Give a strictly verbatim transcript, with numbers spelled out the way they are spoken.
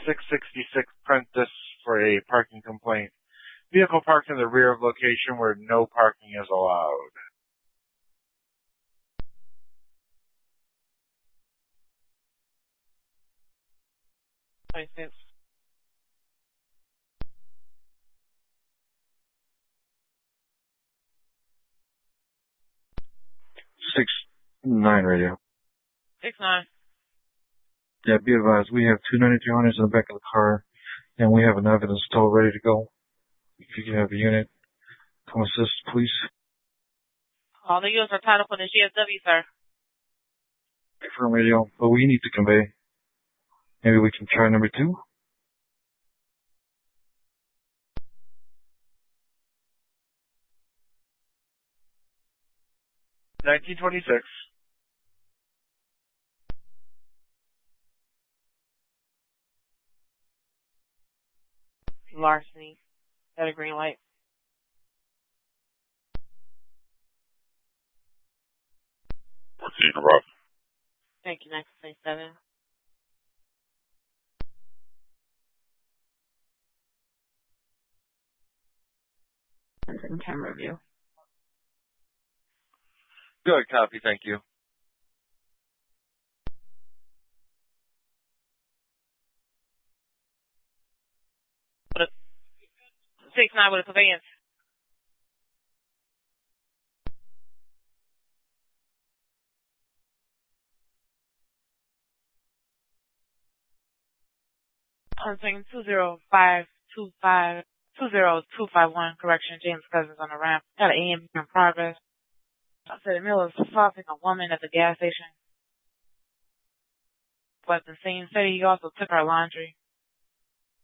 six sixty-six Prentice for a parking complaint. Vehicle parked in the rear of location where no parking is allowed. twenty-six. Six nine radio. Six nine. Yeah, be advised, we have two ninety-three hundreds in the back of the car, and we have an evidence tow ready to go. If you can have a unit, come assist, please. All the units are tied up on the G S W, sir. Confirm radio, but we need to convey. Maybe we can try number two. nineteen twenty-six. Larceny. Got a green light. fourteen, Rob. Thank you, nineteen twenty-seven. Camera view. Good, copy, thank you. Six nine with a conveyance. I'm saying two zero five two five two zero two five one. Correction, James Cousins on the ramp. Got an A M in progress. I said Miller was assaulting a woman at the gas station. But the scene said he also took her laundry.